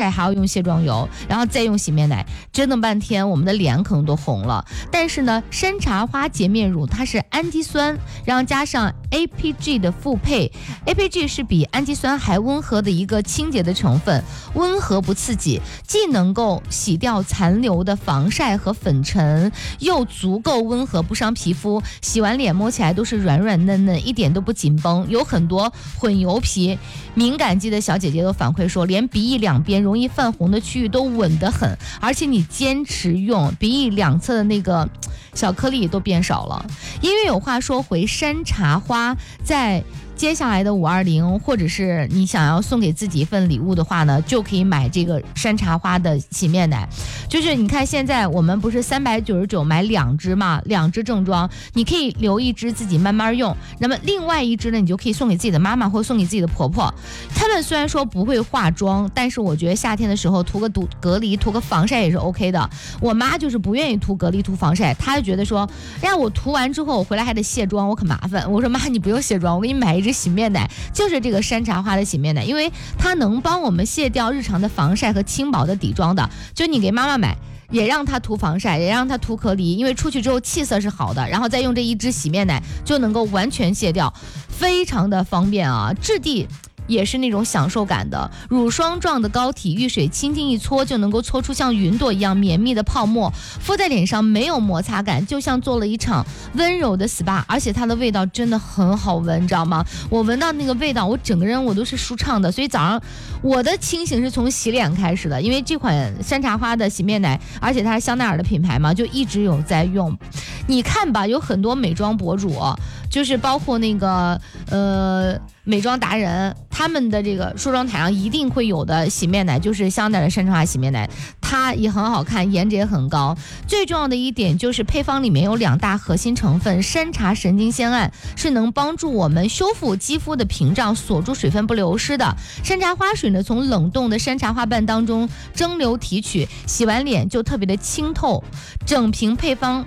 晒还要用卸妆油，然后再用洗面奶，折腾半天我们的脸可能都红了。但是呢，山茶花洁面乳它是氨基酸，然后加上 APG 的复配， APG 是比氨基酸还温和的一个清洁的成分，温和不刺激，既能够洗掉残留的防晒和粉尘，又足够温和不伤皮肤，洗完脸摸起来都是软软嫩嫩，一点都不紧绷。有很多混油皮敏感肌的小姐姐都反馈说，连鼻翼两边容易泛红的区域都稳得很，而且你坚持用，鼻翼两侧的那个小颗粒都变少了。因为有话说回，山茶花在接下来的520，或者是你想要送给自己一份礼物的话呢，就可以买这个山茶花的洗面奶。就是你看现在我们不是399买2支嘛，2支正装，你可以留1支自己慢慢用，那么另外1支呢，你就可以送给自己的妈妈或送给自己的婆婆。他们虽然说不会化妆，但是我觉得夏天的时候涂个隔离涂个防晒也是 OK 的。我妈就是不愿意涂隔离涂防晒，她就觉得说，哎呀，我涂完之后我回来还得卸妆，我可麻烦。我说妈，你不用卸妆，我给你买一支洗面奶，就是这个山茶花的洗面奶，因为它能帮我们卸掉日常的防晒和轻薄的底妆的。就你给妈妈买，也让她涂防晒，也让她涂隔离，因为出去之后气色是好的，然后再用这1支洗面奶就能够完全卸掉，非常的方便啊。质地也是那种享受感的，乳霜状的膏体，遇水轻轻一搓就能够搓出像云朵一样绵密的泡沫，敷在脸上没有摩擦感，就像做了一场温柔的 SPA， 而且它的味道真的很好闻，你知道吗？我闻到那个味道，我整个人我都是舒畅的。所以早上我的清醒是从洗脸开始的，因为这款山茶花的洗面奶，而且它是香奈儿的品牌嘛，就一直有在用。你看吧，有很多美妆博主，就是包括那个美妆达人，他们的这个梳妆台上一定会有的洗面奶就是香奈儿的山茶花洗面奶，它也很好看，颜值也很高。最重要的一点就是配方里面有2大核心成分，山茶神经酰胺是能帮助我们修复肌肤的屏障，锁住水分不流失的。山茶花水呢，从冷冻的山茶花瓣当中蒸馏提取，洗完脸就特别的清透。整瓶配方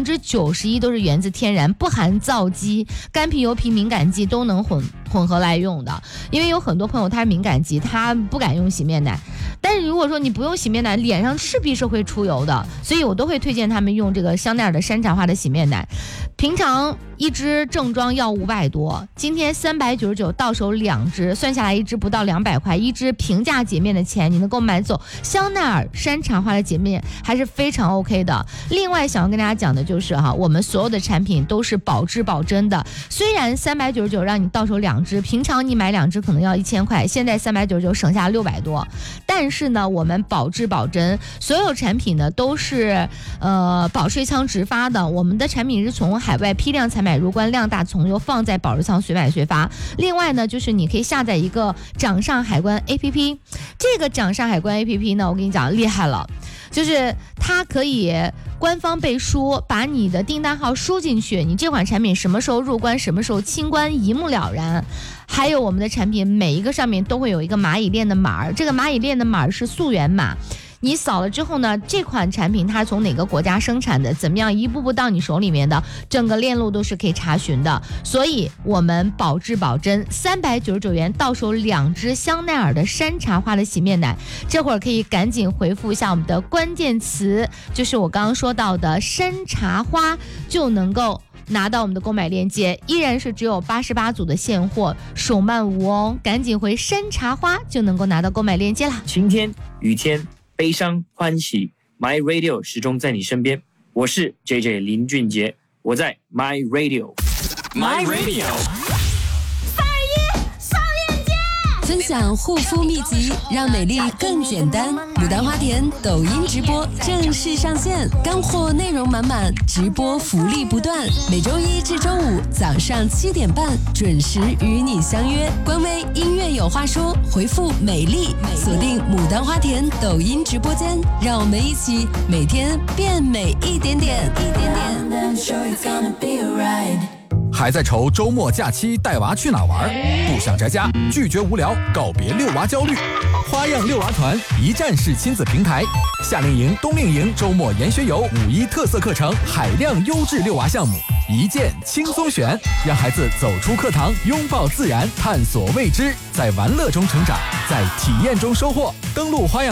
91%都是源自天然，不含皂基，干皮油皮敏感肌都能混合来用的。因为有很多朋友他是敏感肌，他不敢用洗面奶，但是如果说你不用洗面奶，脸上势必是会出油的，所以我都会推荐他们用这个香奈儿的山茶花的洗面奶。平常1支正装要500多，今天399到手2支，算下来1支不到200块，1支平价洁面的钱你能够买走香奈儿山茶花的洁面，还是非常 OK 的。另外想要跟大家讲的就是我们所有的产品都是保质保真的，虽然399让你到手2支，平常你买2支可能要1000块，现在399省下600多，但是呢我们保质保真，所有产品呢都是保税仓直发的，我们的产品是从海外批量采买入关，量大从优，放在保税仓随买随发。另外呢，就是你可以下载一个掌上海关 APP， 这个掌上海关 APP 呢，我跟你讲厉害了，就是它可以官方背书，把你的订单号输进去，你这款产品什么时候入关，什么时候清关一目了然。还有我们的产品每一个上面都会有一个蚂蚁链的码，这个蚂蚁链的码是溯源码，你扫了之后呢，这款产品它是从哪个国家生产的，怎么样一步步到你手里面的，整个链路都是可以查询的。所以我们保质保真，399元到手2支香奈儿的山茶花的洗面奶。这会儿可以赶紧回复一下我们的关键词，就是我刚刚说到的山茶花，就能够拿到我们的购买链接，依然是只有88组的现货，手慢无哦，赶紧回山茶花就能够拿到购买链接啦。 晴天、雨天、悲伤、欢喜 ，My Radio 始终在你身边。我是 JJ 林俊杰，我在 My Radio。My Radio。 分享护肤秘籍，让美丽更简单。牡丹花田抖音直播正式上线，干货内容满满，直播福利不断。每周1至周5早上7点半准时与你相约。官微音乐有话说，回复美丽，锁定牡丹花田抖音直播间，让我们一起每天变美一点点。 还在愁周末假期带娃去哪玩？不想宅家，拒绝无聊，告别遛娃焦虑。花样遛娃团一站式亲子平台，夏令营、冬令营、周末研学游、5·1特色课程，海量优质遛娃项目，一键轻松选，让孩子走出课堂，拥抱自然，探索未知，在玩乐中成长，在体验中收获。登录花样